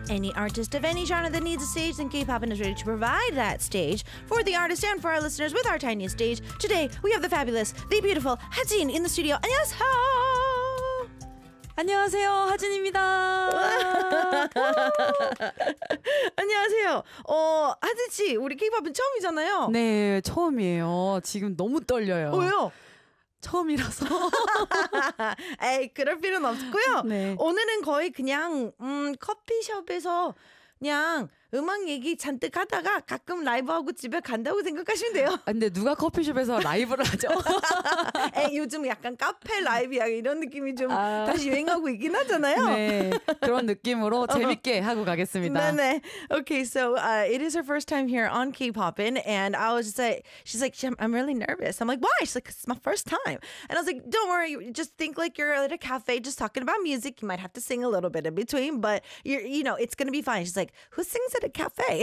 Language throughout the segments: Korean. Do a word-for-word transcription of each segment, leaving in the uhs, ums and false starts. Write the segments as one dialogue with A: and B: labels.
A: Any artist of any genre that needs a stage, then K-Poppin is ready to provide that stage for the artist and for our listeners with our tiniest stage. Today, we have the fabulous, the beautiful 하진 in the studio. 안녕하세요.
B: 안녕하세요, 하진입니다.
A: 안녕하세요. 어, 하진 씨, 우리 K-팝은 처음이잖아요.
B: 네, 처음이에요. 지금 너무 떨려요.
A: 왜요?
B: 처음이라서.
A: 에이, 그럴 필요는 없고요.
B: 네.
A: 오늘은 거의 그냥 음, 커피숍에서 그냥 음악 얘기 잔뜩 하다가 가끔 라이브하고 집에 간다고 생각하시면 돼요.
B: 아, 근데 누가 커피숍에서 라이브를 하죠?
A: 에이, 요즘 약간 카페 라이브야 이런 느낌이 좀
B: 아.
A: 다시 유행하고 있긴 하잖아요.
B: 네, 그런 느낌으로 재밌게 하고 가겠습니다.
A: 네네. Okay, so uh, it is her first time here on K-Poppin', and I was just like, she's like, I'm really nervous. I'm like, why? She's like, it's my first time. And I was like, don't worry, just think like you're at a cafe just talking about music. You might have to sing a little bit in between, but you're, you know, it's gonna be fine. She's like, who sings at a cafe?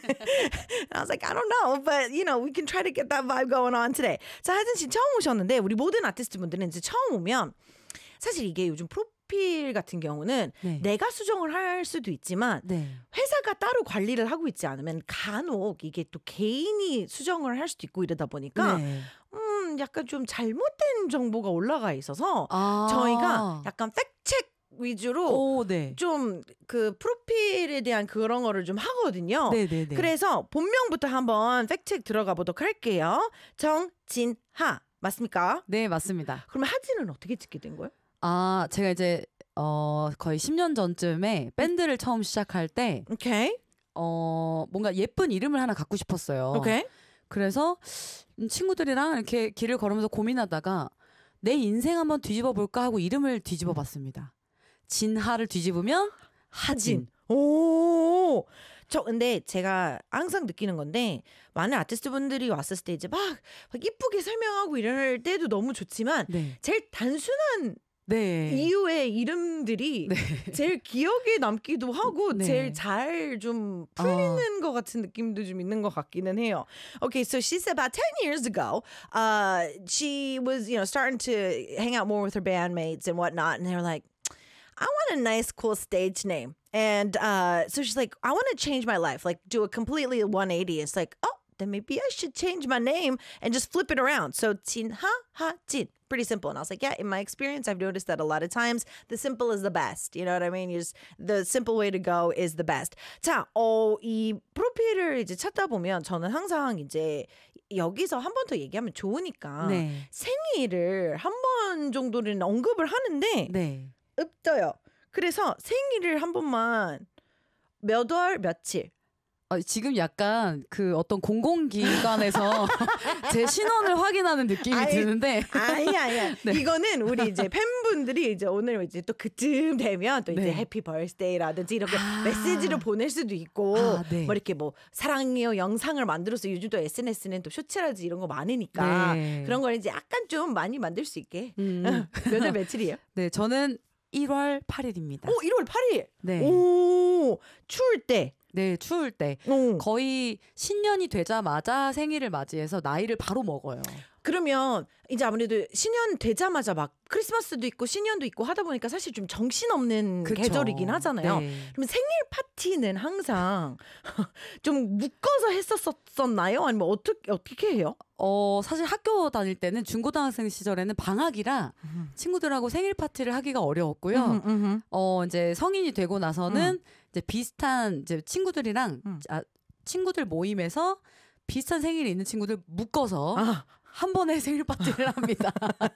A: And I was like, I don't know, but you know, we can try to get that vibe going on today. 자, 하진 씨 처음 오셨는데 우리 모든 아티스트 분들은 이제 처음 오면 사실 이게 요즘 프로필 같은 경우는
B: 네.
A: 내가 수정을 할 수도 있지만
B: 네.
A: 회사가 따로 관리를 하고 있지 않으면 간혹 이게 또 개인이 수정을 할 수도 있고 이러다 보니까
B: 네.
A: 음, 약간 좀 잘못된 정보가 올라가 있어서
B: 아.
A: 저희가 약간 팩트체크 위주로
B: 오, 네.
A: 좀 그 프로필에 대한 그런 거를 좀 하거든요.
B: 네네네.
A: 그래서 본명부터 한번 팩트체크 들어가 보도록 할게요. 정진하 맞습니까?
B: 네, 맞습니다.
A: 그러면 하진은 어떻게 찍게 된 거예요?
B: 아, 제가 이제 어, 거의 십 년 전쯤에 밴드를 처음 시작할 때
A: 오케이.
B: 어, 뭔가 예쁜 이름을 하나 갖고 싶었어요.
A: 오케이.
B: 그래서 친구들이랑 이렇게 길을 걸으면서 고민하다가 내 인생 한번 뒤집어 볼까 하고 이름을 뒤집어 봤습니다. 진하를 뒤집으면 하진.
A: 오, 저 근데 제가 항상 느끼는 건데 많은 아티스트 분들이 왔을 때 이제 막, 막 이쁘게 설명하고 이럴 때도 너무 좋지만
B: 네.
A: 제일 단순한
B: 네.
A: 이유의 이름들이
B: 네.
A: 제일 기억에 남기도 하고
B: 네.
A: 제일 잘 좀 풀리는 것 같은 느낌도 좀 있는 것 같기는 해요. Okay, so she said about ten years ago, uh, she was, you know, starting to hang out more with her bandmates and whatnot, and they were like, I want a nice, cool stage name. And uh, so she's like, I want to change my life, like do a completely one eighty. It's like, oh, then maybe I should change my name and just flip it around. So 진하, 하진. Pretty simple. And I was like, yeah, in my experience, I've noticed that a lot of times the simple is the best. You know what I mean? You just, the simple way to go is the best. 자, 어, 이 프로필을 이제 찾다 보면 저는 항상 이제 여기서 한 번 더 얘기하면 좋으니까
B: 네.
A: 생일을 한 번 정도는 언급을 하는데
B: 네.
A: 없어요. 그래서 생일을 한 번만 몇 월 며칠.
B: 어, 지금 약간 그 어떤 공공기관에서 제 신원을 확인하는 느낌이
A: 아이,
B: 드는데.
A: 아니야, 아니야.
B: 네.
A: 이거는 우리 이제 팬분들이 이제 오늘 이제 또 그쯤 되면 또 이제
B: 네.
A: 해피 버스데이라든지 이렇게
B: 아.
A: 메시지를 보낼 수도 있고
B: 아, 네.
A: 뭐 이렇게 뭐 사랑해요 영상을 만들어서 요즘 또 에스엔에스는 또 쇼츠라든지 이런 거 많으니까
B: 네.
A: 그런 걸 이제 약간 좀 많이 만들 수 있게.
B: 음.
A: 몇 월 며칠이에요?
B: 네, 저는 일월 팔일입니다.
A: 오, 일월 팔일.
B: 네.
A: 오, 추울 때.
B: 네, 추울 때.
A: 오.
B: 거의 신년이 되자마자 생일을 맞이해서 나이를 바로 먹어요.
A: 그러면 이제 아무래도 신년 되자마자 막 크리스마스도 있고 신년도 있고 하다 보니까 사실 좀 정신없는
B: 그쵸.
A: 계절이긴 하잖아요.
B: 네.
A: 그러면 생일 파티는 항상 좀 묶어서 했었었나요? 아니면 어떻게 어떻게 해요?
B: 어, 사실 학교 다닐 때는 중고등학생 시절에는 방학이라 친구들하고 생일 파티를 하기가 어려웠고요.
A: 음, 음, 음.
B: 어, 이제 성인이 되고 나서는 이제 비슷한 이제 친구들이랑
A: 음.
B: 아, 친구들 모임에서 비슷한 생일이 있는 친구들 묶어서
A: 아.
B: 한 번에 생일 파티를 합니다.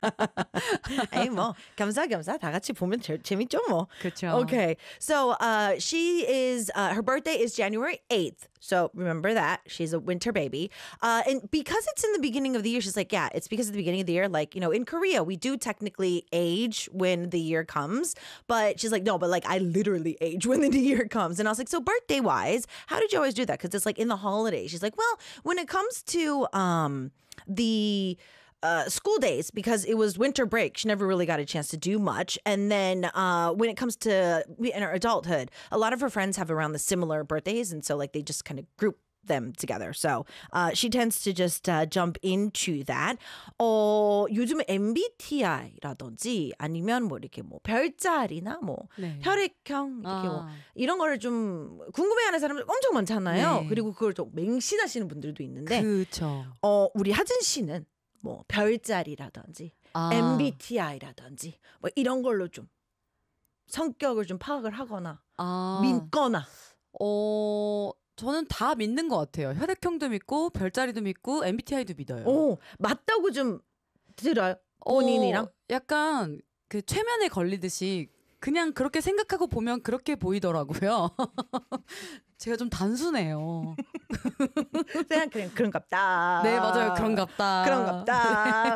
A: 에이 뭐 겸사겸사 다 같이 보면 제, 재밌죠 뭐.
B: 그렇죠.
A: Okay, so uh, she is uh, her birthday is January eighth. So remember that she's a winter baby, uh, and because it's in the beginning of the year, she's like, yeah, it's because of the beginning of the year. Like you know, in Korea, we do technically age when the year comes, but she's like, no, but like I literally age when the new year comes. And I was like, so birthday wise, how did you always do that? Because it's like in the holidays. She's like, well, when it comes to um the uh, school days, because it was winter break, she never really got a chance to do much. And then uh, when it comes to in her adulthood, a lot of her friends have around the similar birthdays, and so like they just kind of group them together. So uh, she tends to just uh, jump into that. 어, 요즘 엠비티아이라든지 아니면 뭐 이렇게 뭐 별자리나 뭐
B: 네.
A: 혈액형 이렇게
B: 아.
A: 뭐 이런 거를 좀 궁금해하는 사람들 엄청 많잖아요.
B: 네.
A: 그리고 그걸 좀 맹신하시는 분들도 있는데
B: 그렇죠.
A: 어, 우리 하진 씨는 뭐 별자리라든지
B: 아.
A: 엠비티아이라든지 뭐 이런 걸로 좀 성격을 좀 파악을 하거나
B: 아.
A: 믿거나.
B: 어, 저는 다 믿는 것 같아요. 혈액형도 믿고 별자리도 믿고 엠비티아이도 믿어요.
A: 오, 맞다고 좀 들어요. 본인이랑.
B: 어, 약간 그 최면에 걸리듯이 그냥 그렇게 생각하고 보면 그렇게 보이더라고요. 제가 좀 단순해요.
A: 그냥 그냥 그런갑다.
B: 네, 맞아요. 그런갑다.
A: 그런갑다.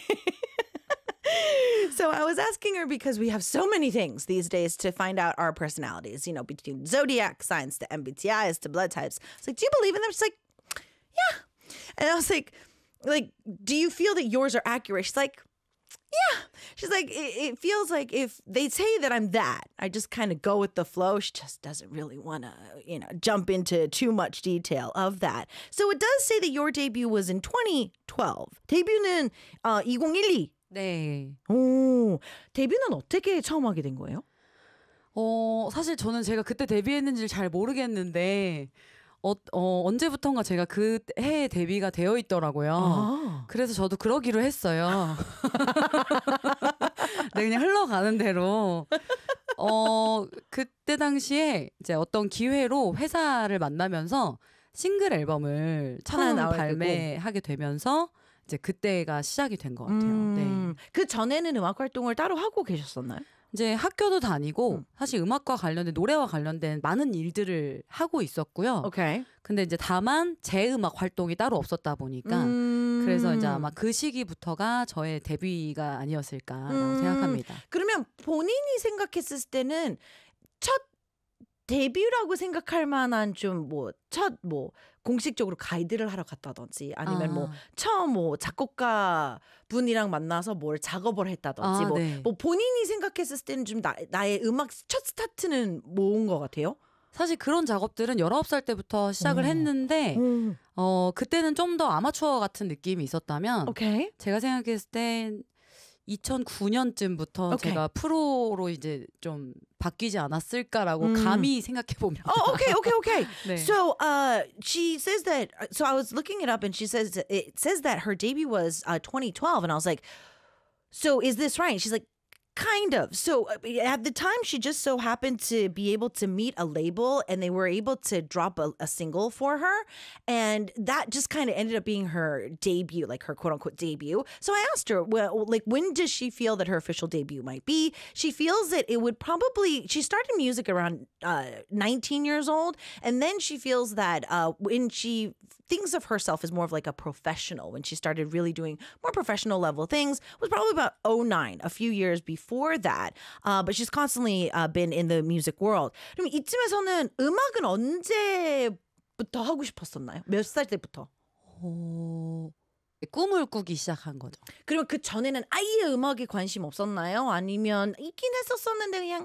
A: So I was asking her because we have so many things these days to find out our personalities, you know, between zodiac signs to M B T Is to blood types. It's like, do you believe in them? She's like, yeah. And I was like, like, do you feel that yours are accurate? She's like, yeah. She's like, it, it feels like if they say that I'm that, I just kind of go with the flow. She just doesn't really want to, you know, jump into too much detail of that. So it does say that your debut was in twenty twelve. 데뷔는 어, 이천십이.
B: 네.
A: 오, 데뷔는 어떻게 처음 하게 된 거예요?
B: 어, 사실 저는 제가 그때 데뷔했는지를 잘 모르겠는데 어, 어, 언제부턴가 제가 그 해에 데뷔가 되어 있더라고요.
A: 아.
B: 그래서 저도 그러기로 했어요. 네, 그냥 흘러가는 대로. 어, 그때 당시에 이제 어떤 기회로 회사를 만나면서 싱글 앨범을
A: 하나
B: 처음
A: 나오게
B: 발매하게 되면서 이제 그때가 시작이 된 것 같아요.
A: 음,
B: 네.
A: 그 전에는 음악 활동을 따로 하고 계셨었나요?
B: 이제 학교도 다니고
A: 음.
B: 사실 음악과 관련된 노래와 관련된 많은 일들을 하고 있었고요.
A: 오케이.
B: 근데 이제 다만 제 음악 활동이 따로 없었다 보니까
A: 음.
B: 그래서 이제 아마 그 시기부터가 저의 데뷔가 아니었을까라고
A: 음.
B: 생각합니다.
A: 그러면 본인이 생각했을 때는 첫 데뷔라고 생각할 만한 좀 뭐 첫 뭐 공식적으로 가이드를 하러 갔다든지 아니면
B: 아.
A: 뭐 처음 뭐 작곡가 분이랑 만나서 뭘 작업을 했다든지
B: 아,
A: 뭐,
B: 네.
A: 뭐 본인이 생각했을 때는 좀 나, 나의 음악 첫 스타트는 뭐인 것 같아요?
B: 사실 그런 작업들은 열아홉 살 때부터 시작을
A: 오.
B: 했는데
A: 음.
B: 어 그때는 좀 더 아마추어 같은 느낌이 있었다면
A: 오케이.
B: 제가 생각했을 땐 이천구 년쯤부터
A: 오케이.
B: 제가 프로로 이제 좀 바뀌지 않았을까라고
A: 음.
B: 감히 생각해 봅니다.
A: Oh, okay, okay, okay.
B: 네.
A: So, uh, she says that. So I was looking it up, and she says it says that her debut was uh, twenty twelve, and I was like, so is this right? And she's like, kind of. So uh, at the time, she just so happened to be able to meet a label, and they were able to drop a, a single for her, and that just kind of ended up being her debut, like her quote unquote debut. So I asked her, well, like, when does she feel that her official debut might be? She feels that it would probably. She started music around uh, nineteen years old, and then she feels that uh, when she thinks of herself as more of like a professional, when she started really doing more professional level things, was probably about oh nine, a few years before that. Uh, but she's constantly uh, been in the music world. 그럼 이쯤에서는 음악은 언제부터 하고 싶었었나요? 몇 살 때부터?
B: 어, 꿈을 꾸기 시작한 거죠.
A: 그러면 그 전에는 아예 음악에 관심 없었나요? 아니면 있긴 했었었는데 그냥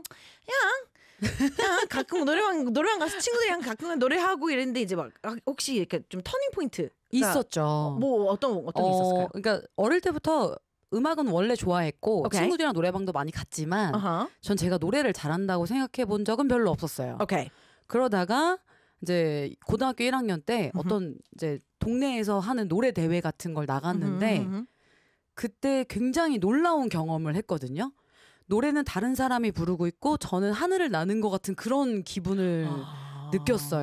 A: 그냥 그냥 가끔 노래방 노래방 가서 친구들이랑 가끔 노래하고 이랬는데 이제 막 혹시 이렇게 좀 터닝 포인트
B: 있었죠.
A: 뭐 어떤 어떤 게 있었을까요?
B: 어, 그러니까 어릴 때부터 음악은 원래 좋아했고
A: 오케이.
B: 친구들이랑 노래방도 많이 갔지만
A: 어허.
B: 전 제가 노래를 잘한다고 생각해 본 적은 별로 없었어요.
A: 오케이.
B: 그러다가 이제 고등학교 일 학년 때 어떤 이제 동네에서 하는 노래 대회 같은 걸 나갔는데
A: 음흠, 음흠.
B: 그때 굉장히 놀라운 경험을 했거든요. 노래는 다른 사람이 부르고 있고 저는 하늘을 나는 것 같은 그런 기분을
A: 아.
B: 느꼈어요.